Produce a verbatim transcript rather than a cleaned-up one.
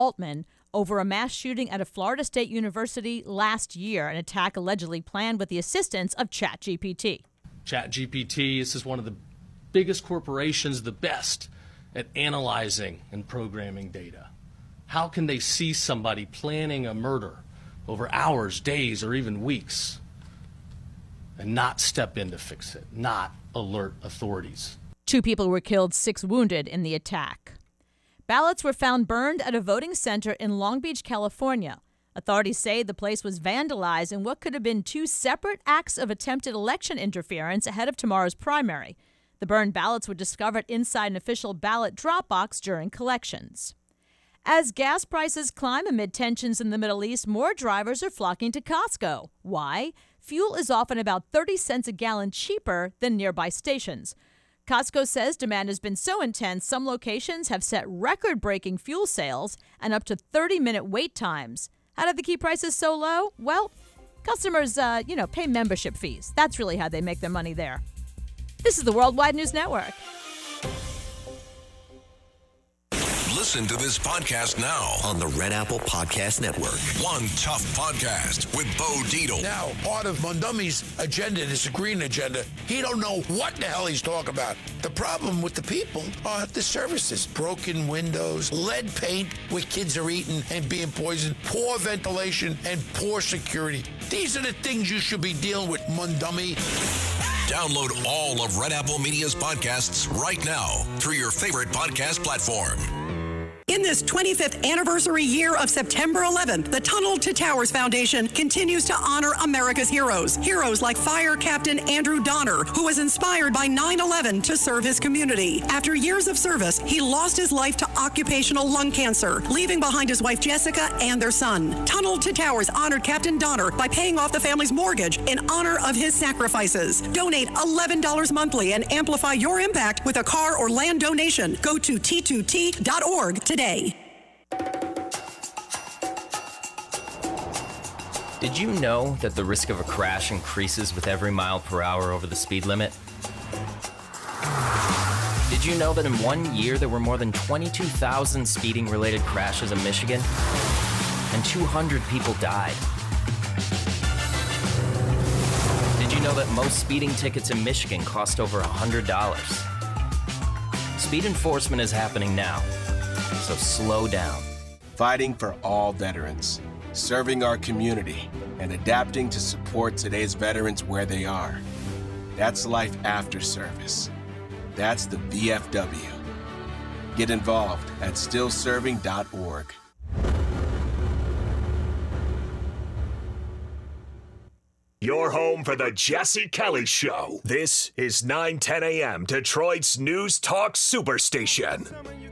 Altman over a mass shooting at a Florida State University last year, an attack allegedly planned with the assistance of ChatGPT. ChatGPT, this is one of the biggest corporations, the best at analyzing and programming data. How can they see somebody planning a murder over hours, days, or even weeks and not step in to fix it, not alert authorities? Two people were killed, six wounded in the attack. Ballots were found burned at a voting center in Long Beach, California. Authorities say the place was vandalized in what could have been two separate acts of attempted election interference ahead of tomorrow's primary. The burned ballots were discovered inside an official ballot drop box during collections. As gas prices climb amid tensions in the Middle East, more drivers are flocking to Costco. Why? Fuel is often about thirty cents a gallon cheaper than nearby stations. Costco says demand has been so intense, some locations have set record-breaking fuel sales and up to thirty-minute wait times. How do they keep prices so low? Well, customers, uh, you know, pay membership fees. That's really how they make their money there. This is the Worldwide News Network. Listen to this podcast now on the Red Apple Podcast Network. One Tough Podcast with Bo Dietl. Now, part of Mondumi's agenda, this green agenda, he don't know what the hell he's talking about. The problem with the people are the services. Broken windows, lead paint where kids are eating and being poisoned, poor ventilation, and poor security. These are the things you should be dealing with, Mondumi. Download all of Red Apple Media's podcasts right now through your favorite podcast platform. In this twenty-fifth anniversary year of September eleventh, the Tunnel to Towers Foundation continues to honor America's heroes. Heroes like Fire Captain Andrew Donner, who was inspired by nine eleven to serve his community. After years of service, he lost his life to occupational lung cancer, leaving behind his wife Jessica and their son. Tunnel to Towers honored Captain Donner by paying off the family's mortgage in honor of his sacrifices. Donate eleven dollars monthly and amplify your impact with a car or land donation. Go to T two T dot org today. Did you know that the risk of a crash increases with every mile per hour over the speed limit? Did you know that in one year there were more than twenty-two thousand speeding-related crashes in Michigan? And two hundred people died. Did you know that most speeding tickets in Michigan cost over one hundred dollars? Speed enforcement is happening now. So slow down. Fighting for all veterans, serving our community, and adapting to support today's veterans where they are. That's life after service. That's the V F W. Get involved at still serving dot org. Your home for the Jesse Kelly Show. This is nine ten a.m. Detroit's News Talk Superstation.